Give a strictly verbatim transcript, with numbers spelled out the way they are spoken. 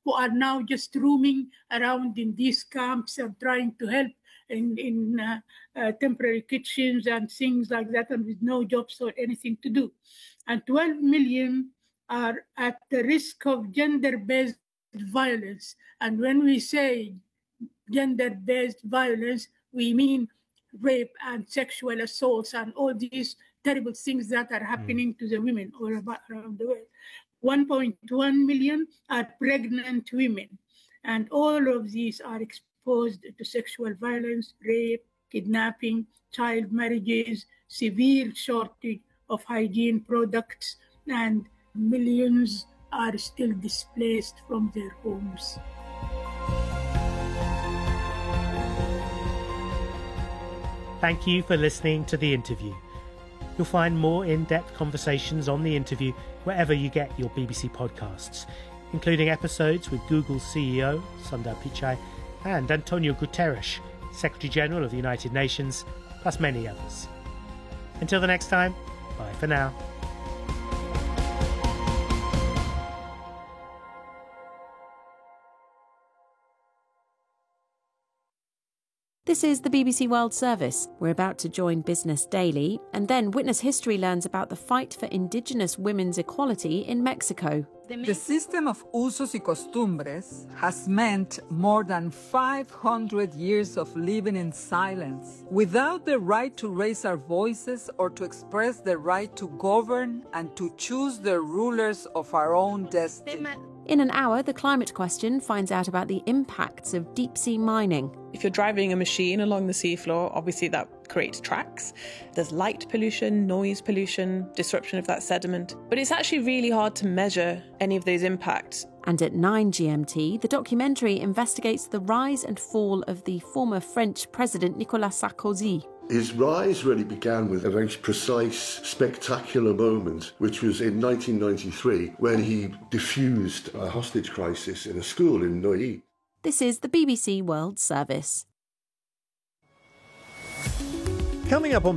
who are now just roaming around in these camps and trying to help in, in uh, uh, temporary kitchens and things like that, and with no jobs or anything to do. And twelve million are at the risk of gender-based violence. And when we say gender-based violence, we mean rape and sexual assaults and all these terrible things that are happening mm. to the women all about, around the world. one point one million are pregnant women, and all of these are exposed to sexual violence, rape, kidnapping, child marriages, severe shortage of hygiene products, and millions are still displaced from their homes. Thank you for listening to The Interview. You'll find more in-depth conversations on The Interview wherever you get your B B C podcasts, including episodes with Google's C E O, Sundar Pichai, and Antonio Guterres, Secretary-General of the United Nations, plus many others. Until the next time, bye for now. This is the B B C World Service. We're about to join Business Daily, and then Witness History learns about the fight for indigenous women's equality in Mexico. The system of usos y costumbres has meant more than five hundred years of living in silence, without the right to raise our voices or to express the right to govern and to choose the rulers of our own destiny. In an hour, The Climate Question finds out about the impacts of deep-sea mining. If you're driving a machine along the seafloor, obviously that creates tracks. There's light pollution, noise pollution, disruption of that sediment. But it's actually really hard to measure any of those impacts. And at nine G M T, the documentary investigates the rise and fall of the former French President Nicolas Sarkozy. His rise really began with a very precise, spectacular moment, which was in nineteen ninety-three, when he diffused a hostage crisis in a school in Neuilly. This is the B B C World Service. Coming up on